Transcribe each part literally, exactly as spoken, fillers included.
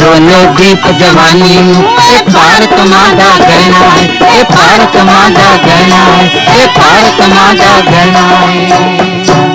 Dolo दीप जवानी ए भारत मां दा गहना है, ए भारत मां दा गहना है, ए भारत मां दा गहना है।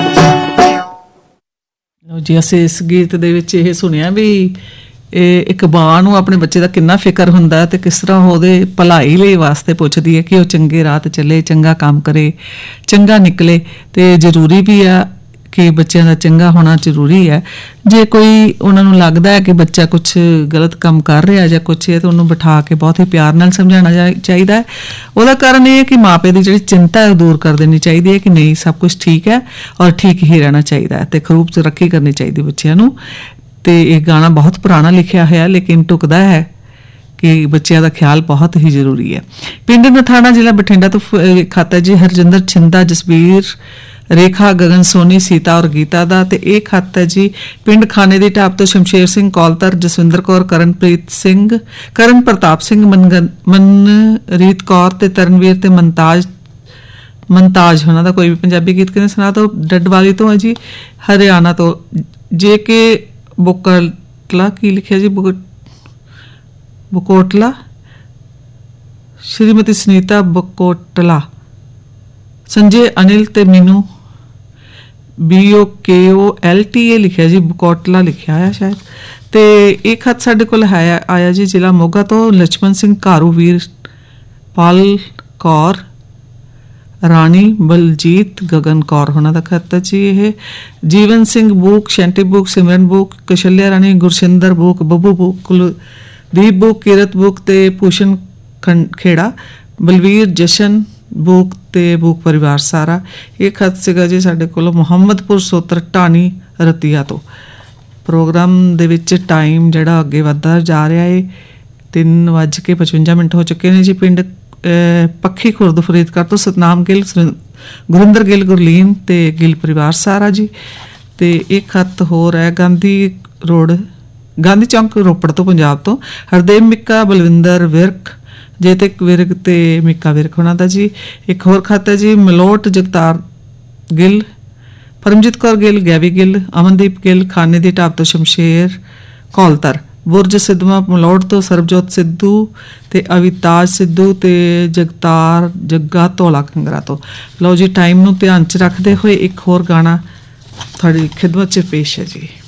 जी ਅਸੀਂ ਇਸ ਗੀਤ ਦੇ ਵਿੱਚ ਇਹ ਸੁਣਿਆ ਵੀ ਇਹ ਇੱਕ ਮਾਂ ਨੂੰ ਆਪਣੇ ਬੱਚੇ ਦਾ ਕਿੰਨਾ ਫਿਕਰ ਹੁੰਦਾ ਤੇ ਕਿਸ ਤਰ੍ਹਾਂ ਉਹਦੇ ਭਲਾਈ ਲਈ ਵਾਸਤੇ ਪੁੱਛਦੀ ਹੈ ਕਿ ਉਹ ਚੰਗੇ ਰਾਹ 'ਤੇ ਚੱਲੇ, ਚੰਗਾ ਕੰਮ ਕਰੇ, ਚੰਗਾ ਨਿਕਲੇ। ਤੇ ਜ਼ਰੂਰੀ ਵੀ ਆ ਕਿ ਬੱਚਿਆਂ ਦਾ ਚੰਗਾ ਹੋਣਾ ਜ਼ਰੂਰੀ ਹੈ। ਜੇ ਕੋਈ ਉਹਨਾਂ ਨੂੰ ਲੱਗਦਾ ਹੈ ਕਿ ਬੱਚਾ ਕੁਛ ਗਲਤ ਕੰਮ ਕਰ ਰਿਹਾ ਜਾਂ ਕੁਛ ਹੈ ਤਾਂ ਉਹਨੂੰ ਬਿਠਾ ਕੇ ਬਹੁਤ ਹੀ ਪਿਆਰ ਨਾਲ ਸਮਝਾਉਣਾ ਚਾਹੀਦਾ ਹੈ। ਉਹਦਾ ਕਾਰਨ ਇਹ ਹੈ ਕਿ ਮਾਪੇ ਦੀ ਜਿਹੜੀ ਚਿੰਤਾ ਹੈ ਉਹ ਦੂਰ ਕਰ ਦੇਣੀ ਚਾਹੀਦੀ ਹੈ ਕਿ ਨਹੀਂ, ਸਭ ਕੁਛ ਠੀਕ ਹੈ ਔਰ ਠੀਕ ਹੀ ਰਹਿਣਾ ਚਾਹੀਦਾ ਹੈ ਤੇ ਖੂਬ ਤਰੱਕੀ ਕਰਨੀ ਚਾਹੀਦੀ ਬੱਚਿਆਂ ਨੂੰ। ਤੇ ਇਹ ਗਾਣਾ ਬਹੁਤ ਪੁਰਾਣਾ ਲਿਖਿਆ ਹੋਇਆ ਲੇਕਿਨ ਟੁਕਦਾ ਹੈ ਕਿ ਬੱਚਿਆਂ ਦਾ ਖਿਆਲ ਬਹੁਤ ਹੀ ਜ਼ਰੂਰੀ ਹੈ। ਪਿੰਡ ਨਥਾਣਾ ਜ਼ਿਲ੍ਹਾ ਬਠਿੰਡਾ ਤੋਂ ਖਾਤਾ ਜੀ ਹਰਜਿੰਦਰ ਛਿੰਦਾ, ਜਸਬੀਰ, ਰੇਖਾ, ਗਗਨ, ਸੋਨੀ, ਸੀਤਾ ਔਰ ਗੀਤਾ ਦਾ। ਤੇ ਇਹ ਖੱਤ ਹੈ ਜੀ ਪਿੰਡ ਖਾਨੇ ਦੀ ਢਾਬ ਤੋਂ ਸ਼ਮਸ਼ੇਰ ਸਿੰਘ ਕੌਲਤਰ, ਜਸਵਿੰਦਰ ਕੌਰ, ਕਰਨਪ੍ਰੀਤ ਸਿੰਘ, ਕਰਨ ਪ੍ਰਤਾਪ ਸਿੰਘ, ਮਨ ਮਨਰੀਤ ਕੌਰ ਤੇ ਤਰਨਵੀਰ ਤੇ ਮਨਤਾਜ ਮਨਤਾਜ ਉਹਨਾਂ ਦਾ ਕੋਈ ਵੀ ਪੰਜਾਬੀ ਗੀਤ ਕਿਹਨੇ ਸੁਣਾ ਤੋਂ ਡੱਡਵਾਲੀ ਤੋਂ ਹੈ ਜੀ ਹਰਿਆਣਾ ਤੋਂ। ਜੇ ਕਿ ਬੁਕਟਲਾ ਕੀ ਲਿਖਿਆ ਜੀ ਬੁਕ ਬਕੋਟਲਾ ਸ਼੍ਰੀਮਤੀ ਸੁਨੀਤਾ ਬਕੋਟਲਾ, ਸੰਜੇ, ਅਨਿਲ ਤੇ ਮੀਨੂ, ਬੀ ਓ ਕੇ ਓ ਐਲ ਟੀ ਏ ਲਿਖਿਆ ਜੀ, ਬਕੋਟਲਾ ਲਿਖਿਆ ਹੋਇਆ ਸ਼ਾਇਦ। ਤੇ ਇਹ ਖਤ ਸਾਡੇ ਕੋਲ ਹੈ ਆਇਆ ਜੀ ਜ਼ਿਲ੍ਹਾ ਮੋਗਾ ਤੋਂ ਲਛਮਣ ਸਿੰਘ ਘਾਰੂ, ਵੀਰ ਪਾਲ ਕੌਰ, ਰਾਣੀ ਬਲਜੀਤ, ਗਗਨ ਕੌਰ ਉਹਨਾਂ ਦਾ ਖਤ ਹੈ ਜੀ। ਇਹ ਜੀਵਨ ਸਿੰਘ ਬੂਕ, ਸ਼ੈਂਟੀ ਬੂਕ, ਸਿਮਰਨ ਬੂਕ, ਕਸ਼ਲਿਆ ਰਾਣੀ, Gursinder book, Babbu book, Kuldeep book, ਕੀਰਤ ਬੂਕ ਤੇ ਭੂਸ਼ਣ ਖੇੜਾ, ਬਲਵੀਰ, ਜਸ਼ਨ ਬੂਕ ਤੇ ਬੂਕ ਪਰਿਵਾਰ ਸਾਰਾ। ਇਹ ਖਤ ਸੀਗਾ ਜੀ ਸਾਡੇ ਕੋਲ ਮੁਹੰਮਦਪੁਰ ਸੋਤਰ ਢਾਣੀ ਰਤੀਆ ਤੋਂ। ਪ੍ਰੋਗਰਾਮ ਦੇ ਵਿੱਚ ਟਾਈਮ ਜਿਹੜਾ ਅੱਗੇ ਵੱਧਦਾ ਜਾ ਰਿਹਾ ਹੈ, ਤਿੰਨ ਵੱਜ ਕੇ ਪਚਵੰਜਾ ਮਿੰਟ ਹੋ ਚੁੱਕੇ ਨੇ ਜੀ। ਪਿੰਡ ਪੱਖੀ ਖੁਰਦ ਫਰੀਦਕੋਟ ਤੋਂ ਸਤਨਾਮ ਗਿੱਲ, ਗੁਰਿੰਦਰ ਗਿੱਲ, ਗੁਰਲੀਨ ਤੇ ਗਿੱਲ ਪਰਿਵਾਰ ਸਾਰਾ ਜੀ। ਤੇ ਇਹ ਖਤ ਹੋਰ ਹੈ ਗਾਂਧੀ ਰੋਡ, ਗਾਂਧੀ ਚੌਂਕ, ਰੋਪੜ ਤੋਂ ਪੰਜਾਬ ਤੋਂ ਹਰਦੇਵ ਮਿੱਕਾ, ਬਲਵਿੰਦਰ ਵਿਰਕ, ਜੇਤਿਕ ਵਿਰਕ ਤੇ ਮਿੱਕਾ ਵਿਰਕ ਉਹਨਾਂ ਦਾ ਜੀ। ਇੱਕ ਹੋਰ ਖਤ ਹੈ ਜੀ ਮਲੋਟ ਜਗਤਾਰ ਗਿੱਲ, ਪਰਮਜੀਤ ਕੌਰ ਗਿੱਲ, ਗੈਵੀ ਗਿੱਲ, ਅਮਨਦੀਪ ਗਿੱਲ, ਖਾਨੇ ਦੀ ਢਾਬ ਤੋਂ ਸ਼ਮਸ਼ੇਰ ਕੌਲਤਰ, ਬੁਰਜ ਸਿੱਧਵਾਂ ਮਲੋਟ ਤੋਂ ਸਰਬਜੋਤ ਸਿੱਧੂ ਤੇ ਅਵਿਤਾਜ ਸਿੱਧੂ ਤੇ ਜਗਤਾਰ ਜੱਗਾ ਧੌਲਾ ਖੰਗਰਾ ਤੋਂ। ਲਓ ਜੀ ਟਾਈਮ ਨੂੰ ਧਿਆਨ 'ਚ ਰੱਖਦੇ ਹੋਏ ਇੱਕ ਹੋਰ ਗਾਣਾ ਤੁਹਾਡੀ ਖਿਦਮਤ 'ਚ ਪੇਸ਼ ਹੈ ਜੀ।